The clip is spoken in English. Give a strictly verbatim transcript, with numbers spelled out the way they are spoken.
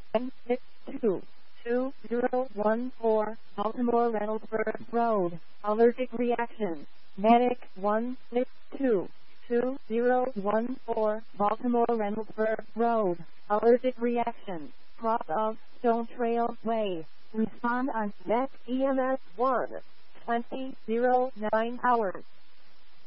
nine six two, two zero one four, Baltimore Reynoldsburg Road, allergic reaction. Medic one six two, two zero one four, Baltimore Reynoldsburg Road, allergic reaction. Cross of Stone Trail Way. Respond on Net E M S one, twenty oh nine hours.